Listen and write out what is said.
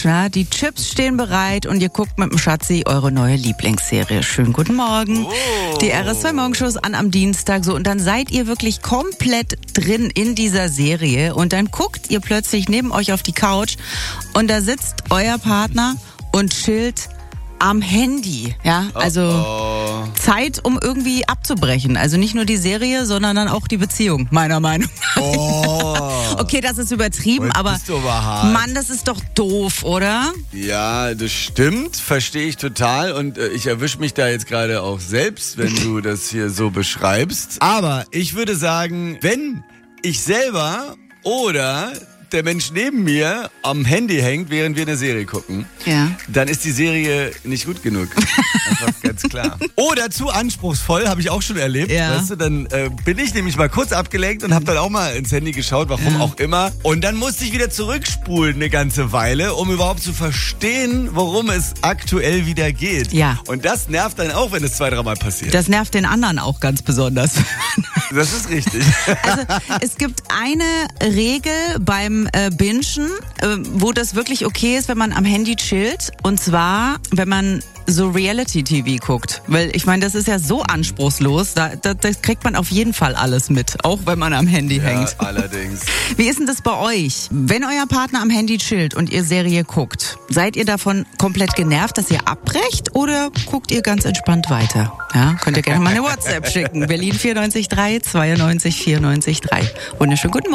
Couch, ja, die Chips stehen bereit und ihr guckt mit dem Schatzi eure neue Lieblingsserie. Schönen guten Morgen. Die RS2 Morgenshow an am Dienstag. So, und dann seid ihr wirklich komplett drin in dieser Serie und dann guckt ihr plötzlich neben euch auf die Couch und da sitzt euer Partner und chillt am Handy, ja, also Zeit, um irgendwie abzubrechen. Also nicht nur die Serie, sondern dann auch die Beziehung, meiner Meinung nach. Okay, das ist übertrieben, Heute aber bist du aber hart. Mann, das ist doch doof, oder? Ja, das stimmt, verstehe ich total und ich erwische mich da jetzt gerade auch selbst, wenn du das hier so beschreibst. Aber ich würde sagen, wenn ich selber oder der Mensch neben mir am Handy hängt, während wir eine Serie gucken, Ja. dann ist die Serie nicht gut genug. Einfach ganz klar. Oder zu anspruchsvoll, habe ich auch schon erlebt. Ja. Weißt du, dann bin ich nämlich mal kurz abgelenkt und habe dann auch mal ins Handy geschaut, warum auch immer. Und dann musste ich wieder zurückspulen eine ganze Weile, um überhaupt zu verstehen, worum es aktuell wieder geht. Ja. Und das nervt dann auch, wenn es 2-3 Mal passiert. Das nervt den anderen auch ganz besonders. Das ist richtig. Also es gibt eine Regel beim Bingen, wo das wirklich okay ist, wenn man am Handy chillt. Und zwar, wenn man so Reality-TV guckt. Weil ich meine, das ist ja so anspruchslos. Das kriegt man auf jeden Fall alles mit, auch wenn man am Handy hängt. Ja, allerdings. Wie ist denn das bei euch? Wenn euer Partner am Handy chillt und ihr Serie guckt, seid ihr davon komplett genervt, dass ihr abbrecht oder guckt ihr ganz entspannt weiter? Ja, könnt ihr gerne mal eine WhatsApp schicken. Berlin 94 3 92 94 3. Wunderschönen guten Morgen.